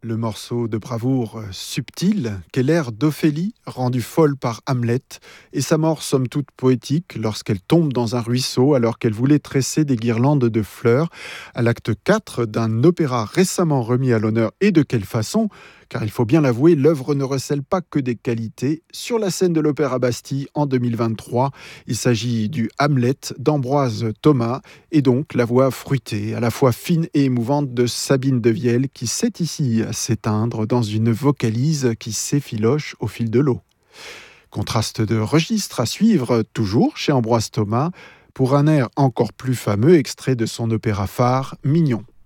Le morceau de bravoure subtil qu'est l'air d'Ophélie, rendue folle par Hamlet, et sa mort somme toute poétique lorsqu'elle tombe dans un ruisseau alors qu'elle voulait tresser des guirlandes de fleurs, à l'acte 4 d'un opéra récemment remis à l'honneur, et de quelle façon, car il faut bien l'avouer, l'œuvre ne recèle pas que des qualités. Sur la scène de l'Opéra Bastille en 2023, il s'agit du Hamlet d'Ambroise Thomas, et donc la voix fruitée, à la fois fine et émouvante de Sabine Devielle, qui sait ici s'éteindre dans une vocalise qui s'effiloche au fil de l'eau. Contraste de registre à suivre, toujours chez Ambroise Thomas, pour un air encore plus fameux extrait de son opéra phare, Mignon.